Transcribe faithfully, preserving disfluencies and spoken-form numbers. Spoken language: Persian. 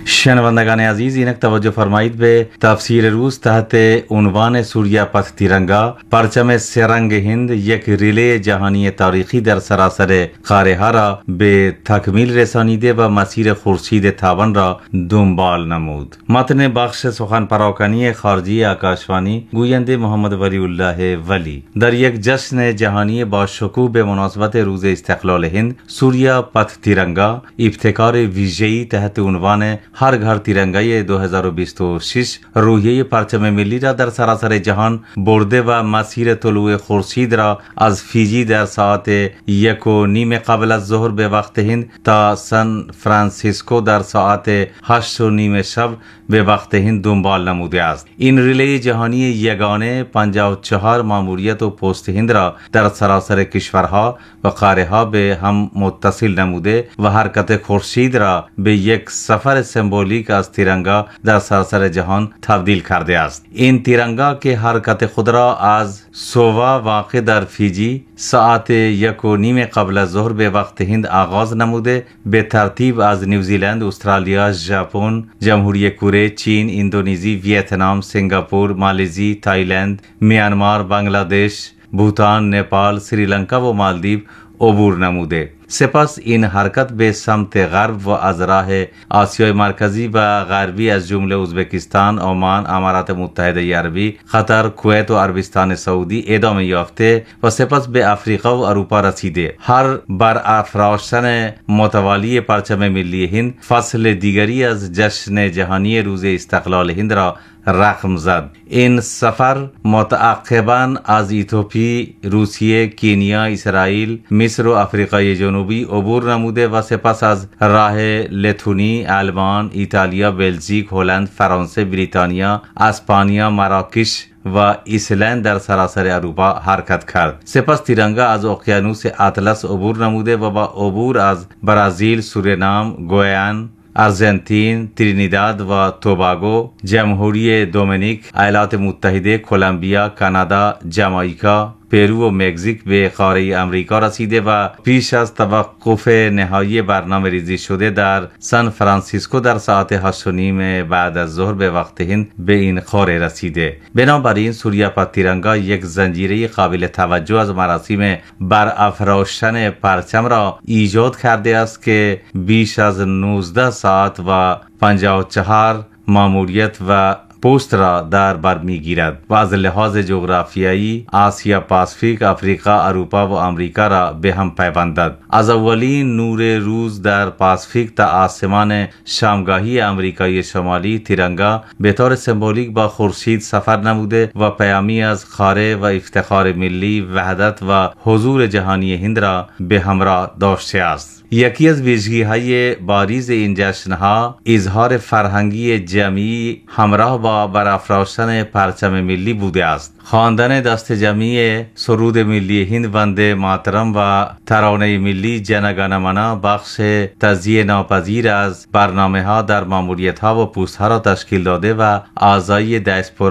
شنوندگان عزیز، اینک توجه فرمایید به تفسیر روز تحت عنوان سوریا پت تیرنگا پرچم سرنگ هند، یک ریله جهانی تاریخی در سراسر قاره ها را به تکمیل رسانیده و مسیر خورشید تابان را دنبال نمود. متن بخش سخن پراکنی خارجی آکاشوانی، گوینده محمد ولی الله ولی. در یک جشن جهانی با شکوه به مناسبت روز استقلال هند، سوریا پت تیرنگا ابتکار ویژه‌ای تحت عنوان هر گھر تیرنگای دو هزار و بیست و شش روحیه پرچم ملی را در سراسر جهان برده و مسیر طلوع خورشید را از فیجی در ساعت یک و نیم قبل از ظهر به وقت هند تا سان فرانسیسکو در ساعت هشت و نیم شب به وقت هند دنبال نموده است. این ریله جهانی یگانه پنجاه و چهار ماموریت و پست هند را در سراسر کشورها و قاره ها به هم متصل نموده و حرکت خورشید را به یک سفر سمبولیک از تیرنگا در سراسر جهان تبدیل کرده است. این تیرنگا که حرکت خود را از سووا واقع در فیجی ساعت یک و نیم قبل از ظهر به وقت هند آغاز نموده، به ترتیب از نیوزیلند، استرالیا، ژاپن، جمهوری کره، چین، اندونزی، ویتنام، سنگاپور، مالزی، تایلند، میانمار، بنگلادش، بوتان، نپال، سریلانکا و مالدیو عبور نموده. سپس این حرکت به سمت غرب و از راه آسیای مرکزی و غربی از جمله ازبکستان، عمان، امارات متحده عربی، قطر، کویت و عربستان سعودی ادامه یافته و سپس به افریقا و اروپا رسیده. هر برافراشتن متوالی پرچم ملی هند فصل دیگری از جشن جهانی روز استقلال هند را رقم زد. این سفر متعاقباً از اتیوپی، روسیه، کنیا، اسرائیل، مصر و آفریقای جنوبی عبور نموده و سپس از راه لتونی، آلمان، ایتالیا، بلژیک، هلند، فرانسه، بریتانیا، اسپانیا، مراکش و ایسلند در سراسر اروپا حرکت کرد. سپس تیرنگا از اقیانوس اطلس عبور نموده و با عبور از برزیل، سورینام، گویان، ارژانتین، ترینیداد و توباگو، جمهوری دومینیک، ایالات متحده، کلمبیا، کانادا، جامائیکا، پرو و مکزیک به قاره امریکا رسیده و پیش از توقف نهایی برنامه ریزی شده در سان فرانسیسکو در ساعت هشت و نیم بعد از ظهر به وقت هند به این قاره رسیده. بنابراین سوریا پت تیرنگا یک زنجیره قابل توجه از مراسم برافراشتن پرچم را ایجاد کرده است که بیش از نوزده ساعت و پنجاه و چهار ماموریت و پست را در بر میگیرد و از لحاظ جغرافیایی آسیا، پاسفیک، افریقا، اروپا و امریکا را به هم پیوندد. از اولین نور روز در پاسفیک تا آسمان شامگاهی امریکای شمالی، تیرنگا به طور سمبولیک با خورشید سفر نموده و پیامی از خاره و افتخار ملی، وحدت و حضور جهانی هند را به همراه داشته است. یکی از ویژگی‌های بارز این جشن‌ها اظهار فرهنگی جمعی همراه با برافراشتن پرچم ملی بوده است. خواندن دست جمعی سرود ملی هند، وندے ماترم و ترانه ملی جن گن من بخش تجزیه ناپذیر از برنامه‌ها در ماموریت‌ها و پست‌ها را تشکیل داده و اعضای دیاسپورا